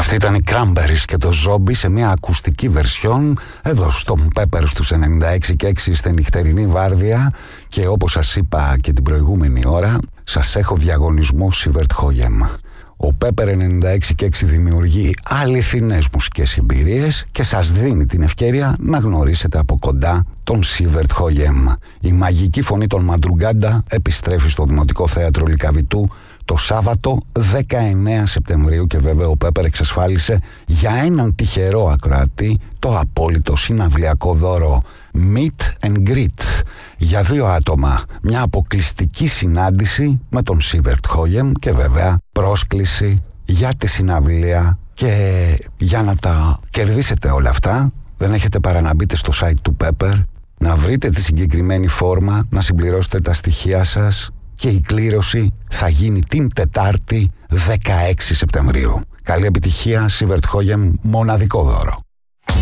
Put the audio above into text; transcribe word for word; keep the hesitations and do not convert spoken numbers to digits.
Αυτή ήταν η Cranberries και το Zombie σε μια ακουστική βερσιόν εδώ στον Pepper στους ενενήντα έξι και έξι στην νυχτερινή βάρδια. Και όπως σας είπα και την προηγούμενη ώρα, σας έχω διαγωνισμό Σίβερτ Χόγεμ. Ο Pepper ενενήντα έξι και έξι δημιουργεί αληθινές μουσικές εμπειρίες και σας δίνει την ευκαιρία να γνωρίσετε από κοντά τον Σίβερτ Χόγεμ. Η μαγική φωνή των Μαντρουγκάντα επιστρέφει στο Δημοτικό Θέατρο Λυκαβητού το Σάββατο δεκαεννέα Σεπτεμβρίου και βέβαια ο Pepper εξασφάλισε για έναν τυχερό ακροατή το απόλυτο συναυλιακό δώρο Meet and Greet για δύο άτομα, μια αποκλειστική συνάντηση με τον Σίβερτ Χόγεμ και βέβαια πρόσκληση για τη συναυλία. Και για να τα κερδίσετε όλα αυτά δεν έχετε παρά να μπείτε στο site του Pepper, να βρείτε τη συγκεκριμένη φόρμα, να συμπληρώσετε τα στοιχεία σας και η κλήρωση θα γίνει την Τετάρτη δεκαέξι Σεπτεμβρίου. Καλή επιτυχία, Σίβερτ Χόγεμ, μοναδικό δώρο.